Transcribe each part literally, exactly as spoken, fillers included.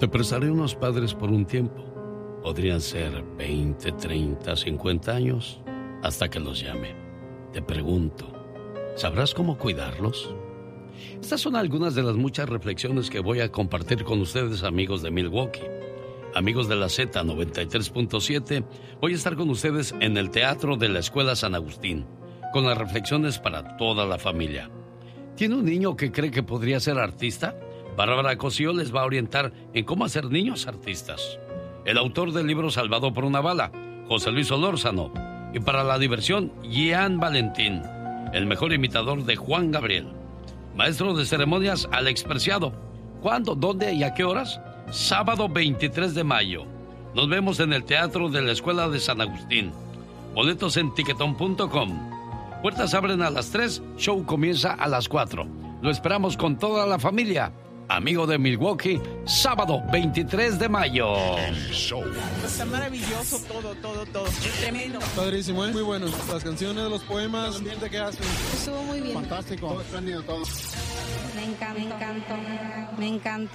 Te prestaré unos padres por un tiempo. Podrían ser veinte, treinta, cincuenta años, hasta que los llame. Te pregunto, ¿sabrás cómo cuidarlos? Estas son algunas de las muchas reflexiones que voy a compartir con ustedes, amigos de Milwaukee. Amigos de la Z noventa y tres punto siete, voy a estar con ustedes en el Teatro de la Escuela San Agustín, con las reflexiones para toda la familia. ¿Tiene un niño que cree que podría ser artista? Bárbara Cosío les va a orientar en cómo hacer niños artistas. El autor del libro Salvado por una bala, José Luis Solórzano. Y para la diversión, Gian Valentín, el mejor imitador de Juan Gabriel. Maestro de ceremonias, Alex Preciado. ¿Cuándo, dónde y a qué horas? Sábado veintitrés de mayo. Nos vemos en el Teatro de la Escuela de San Agustín. Boletos en tiquetón punto com. Puertas abren a las tres, show comienza a las cuatro. Lo esperamos con toda la familia. Amigo de Milwaukee, sábado veintitrés de mayo. El show. Está maravilloso todo, todo, todo. Tremendo. Padrísimo, ¿eh? Muy bueno. Las canciones, los poemas, el ambiente que hacen. Estuvo muy bien. Fantástico. Todo espléndido, todo. Me encanta, me encantó, me encantó.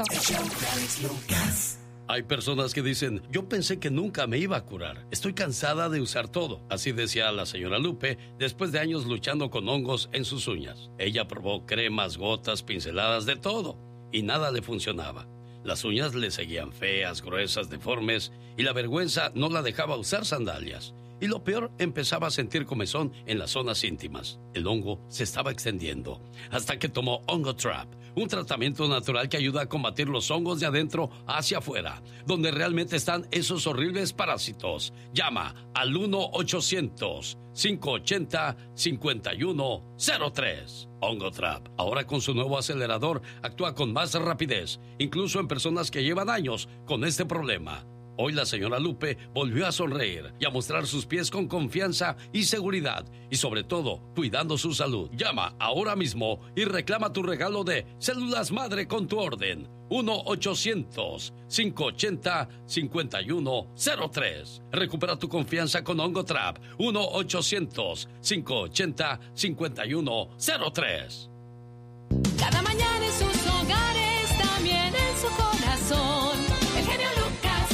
Hay personas que dicen, yo pensé que nunca me iba a curar. Estoy cansada de usar todo. Así decía la señora Lupe después de años luchando con hongos en sus uñas. Ella probó cremas, gotas, pinceladas, de todo. Y nada le funcionaba. Las uñas le seguían feas, gruesas, deformes, y la vergüenza no la dejaba usar sandalias. Y lo peor, empezaba a sentir comezón en las zonas íntimas. El hongo se estaba extendiendo, hasta que tomó Ongotrap, un tratamiento natural que ayuda a combatir los hongos de adentro hacia afuera, donde realmente están esos horribles parásitos. Llama al uno ochocientos, cinco ochenta, cincuenta y uno cero tres. Ongotrap, ahora con su nuevo acelerador, actúa con más rapidez, incluso en personas que llevan años con este problema. Hoy la señora Lupe volvió a sonreír y a mostrar sus pies con confianza y seguridad, y sobre todo, cuidando su salud. Llama ahora mismo y reclama tu regalo de células madre con tu orden. uno ochocientos, cinco ochenta, cincuenta y uno cero tres. Recupera tu confianza con Ongotrap. uno ochocientos, cinco ochenta, cincuenta y uno cero tres. Cada mañana en sus hogares, también en su corazón. El genio Lucas.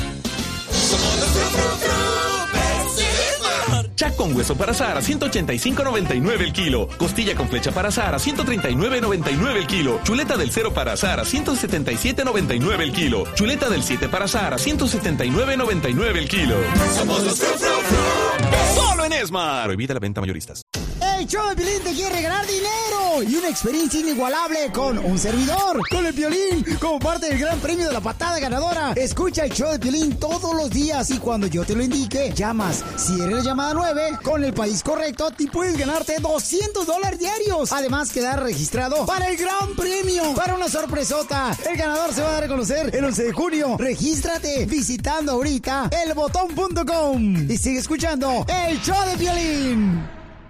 Chac con hueso para asar a ciento ochenta y cinco noventa y nueve el kilo. Costilla con flecha para asar a ciento treinta y nueve noventa y nueve el kilo. Chuleta del cero para asar a ciento setenta y siete noventa y nueve el kilo. Chuleta del siete para asar a ciento setenta y nueve noventa y nueve el kilo. Somos los Fru, Fru, Fru. Solo en Esmar. Prohibida la venta mayoristas. El show de Piolín te quiere regalar dinero y una experiencia inigualable con un servidor, con el Piolín, como parte del gran premio de la patada ganadora. Escucha el show de Piolín todos los días y cuando yo te lo indique, llamas. Si eres la llamada nueve, con el país correcto, te puedes ganarte doscientos dólares diarios. Además, quedar registrado para el gran premio, para una sorpresota. El ganador se va a dar a conocer el once de junio. Regístrate visitando ahorita el botón punto com y sigue escuchando el show de Piolín.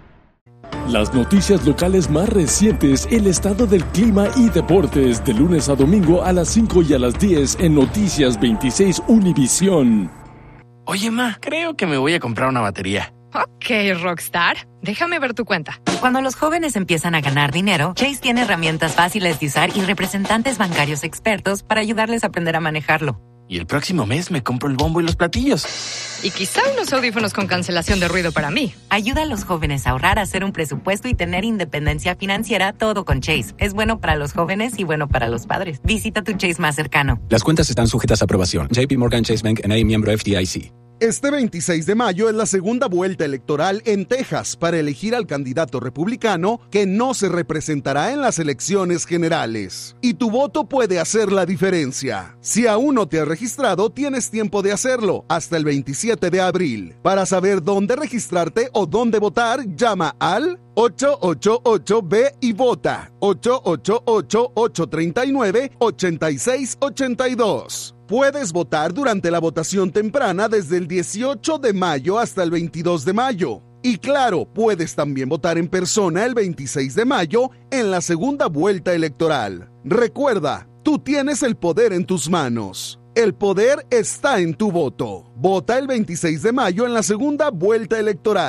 Las noticias locales más recientes, el estado del clima y deportes, de lunes a domingo a las cinco y a las diez en Noticias veintiséis Univisión. Oye, ma, creo que me voy a comprar una batería. Ok, Rockstar, déjame ver tu cuenta. Cuando los jóvenes empiezan a ganar dinero, Chase tiene herramientas fáciles de usar y representantes bancarios expertos para ayudarles a aprender a manejarlo. Y el próximo mes me compro el bombo y los platillos. Y quizá unos audífonos con cancelación de ruido para mí. Ayuda a los jóvenes a ahorrar, a hacer un presupuesto y tener independencia financiera, todo con Chase. Es bueno para los jóvenes y bueno para los padres. Visita tu Chase más cercano. Las cuentas están sujetas a aprobación. J P Morgan Chase Bank N A, miembro F D I C. Este veintiséis de mayo es la segunda vuelta electoral en Texas para elegir al candidato republicano que no se representará en las elecciones generales. Y tu voto puede hacer la diferencia. Si aún no te has registrado, tienes tiempo de hacerlo hasta el veintisiete de abril. Para saber dónde registrarte o dónde votar, llama al ocho ocho ocho B y vota ocho ocho ocho, ocho tres nueve, ocho seis ocho dos. Puedes votar durante la votación temprana desde el dieciocho de mayo hasta el veintidós de mayo. Y claro, puedes también votar en persona el veintiséis de mayo en la segunda vuelta electoral. Recuerda, tú tienes el poder en tus manos. El poder está en tu voto. Vota el veintiséis de mayo en la segunda vuelta electoral.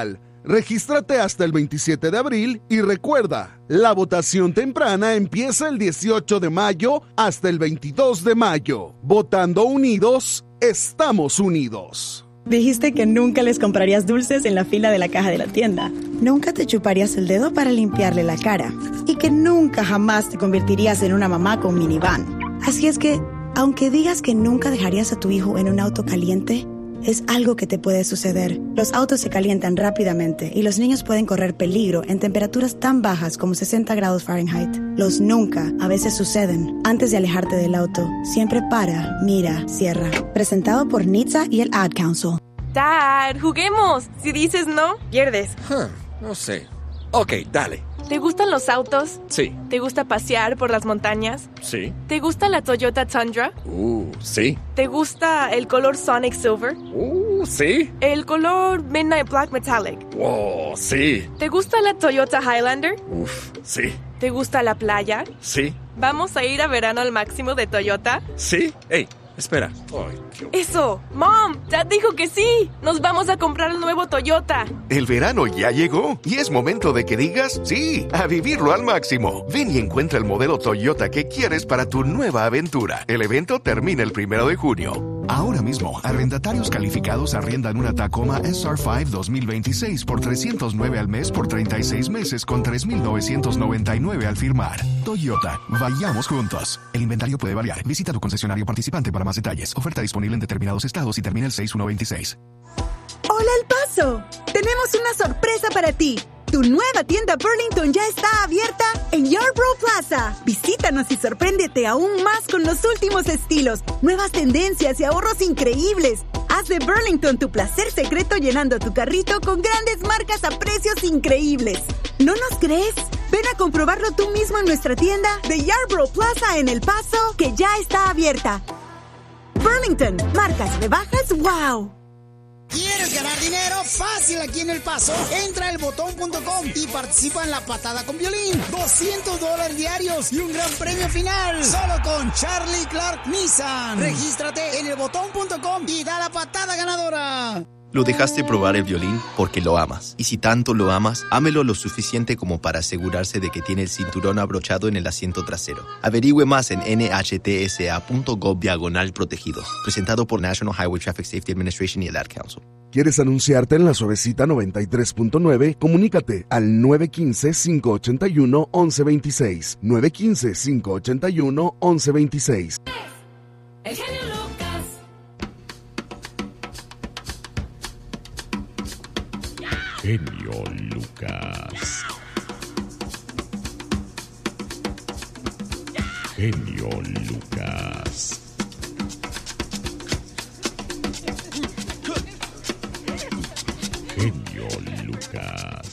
Regístrate hasta el veintisiete de abril y recuerda, la votación temprana empieza el dieciocho de mayo hasta el veintidós de mayo. Votando unidos, estamos unidos. Dijiste que nunca les comprarías dulces en la fila de la caja de la tienda. Nunca te chuparías el dedo para limpiarle la cara. Y que nunca jamás te convertirías en una mamá con minivan. Así es que, aunque digas que nunca dejarías a tu hijo en un auto caliente, es algo que te puede suceder. Los autos se calientan rápidamente y los niños pueden correr peligro en temperaturas tan bajas como sesenta grados Fahrenheit. Los nunca a veces suceden. Antes de alejarte del auto, siempre para, mira, cierra. Presentado por N H T S A y el Ad Council. Dad, juguemos. Si dices no, pierdes. Huh, no sé. Ok, dale. ¿Te gustan los autos? Sí. ¿Te gusta pasear por las montañas? Sí. ¿Te gusta la Toyota Tundra? Uh, sí. ¿Te gusta el color Sonic Silver? Uh, sí. ¿El color Midnight Black Metallic? Wow, sí. ¿Te gusta la Toyota Highlander? Uf, sí. ¿Te gusta la playa? Sí. ¿Vamos a ir a verano al máximo de Toyota? Sí. Hey, espera. Ay, Dios. ¡Eso! ¡Mom! ¡Dad dijo que sí! ¡Nos vamos a comprar el nuevo Toyota! El verano ya llegó y es momento de que digas sí, a vivirlo al máximo. Ven y encuentra el modelo Toyota que quieres para tu nueva aventura. El evento termina el primero de junio. Ahora mismo, arrendatarios calificados arriendan una Tacoma S R cinco dos mil veintiséis por trescientos nueve al mes por treinta y seis meses con tres mil novecientos noventa y nueve al firmar. Toyota, vayamos juntos. El inventario puede variar. Visita tu concesionario participante para más detalles. Oferta disponible en determinados estados y termina el seis uno veintiséis. ¡Hola, El Paso! Tenemos una sorpresa para ti. Tu nueva tienda Burlington ya está abierta en Yarborough Plaza. Visítanos y sorpréndete aún más con los últimos estilos, nuevas tendencias y ahorros increíbles. Haz de Burlington tu placer secreto llenando tu carrito con grandes marcas a precios increíbles. ¿No nos crees? Ven a comprobarlo tú mismo en nuestra tienda de Yarborough Plaza en El Paso, que ya está abierta. Burlington, marcas rebajas, wow. ¿Quieres ganar dinero? Fácil aquí en El Paso. Entra a el botón punto com y participa en la patada con Piolín. doscientos dólares diarios y un gran premio final. Solo con Charlie Clark Nissan. Regístrate en el botón punto com y da la patada ganadora. Lo dejaste probar el violín porque lo amas. Y si tanto lo amas, ámelo lo suficiente como para asegurarse de que tiene el cinturón abrochado en el asiento trasero. Averigüe más en N H T S A punto gov diagonal protegidos. Presentado por National Highway Traffic Safety Administration y el Ad Council. ¿Quieres anunciarte en La Suavecita noventa y tres punto nueve? Comunícate al nueve uno cinco, cinco ocho uno, once veintiséis. nueve uno cinco, cinco ocho uno, once veintiséis. El genio Lucas. Genio Lucas. Genio Lucas. Genio Lucas.